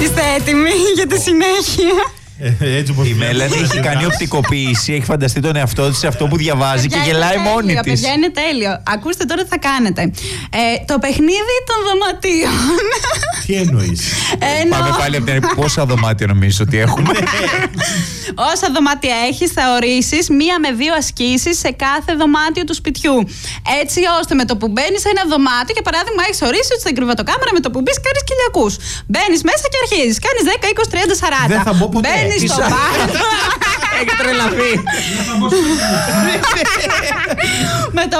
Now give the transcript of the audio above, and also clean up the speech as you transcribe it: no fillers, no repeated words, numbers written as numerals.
Είστε έτοιμοι για τη συνέχεια? Η Μέλανη έχει κάνει οπτικοποίηση, έχει φανταστεί τον εαυτό της σε αυτό που διαβάζει και γελάει μόνη της. Παιδιά, είναι τέλειο. Ακούστε τώρα τι θα κάνετε. Το παιχνίδι των δωματίων. Τι εννοείς? Πάμε πάλι από την αρχή. Πόσα δωμάτια νομίζεις ότι έχουμε? Όσα δωμάτια έχεις θα ορίσεις 1 με 2 ασκήσεις σε κάθε δωμάτιο του σπιτιού. Έτσι ώστε με το που μπαίνεις σε ένα δωμάτιο, για παράδειγμα, έχεις ορίσει ότι στην κρεβατοκάμαρα με το που μπεις κάνεις κοιλιακούς. Μπαίνεις μέσα και αρχίζεις. Κάνεις 10, 20, 30, 40. Δεν θα μπω ποτέ. Μπαίνεις στο μπαρ. Έχει τρελαθεί. Με το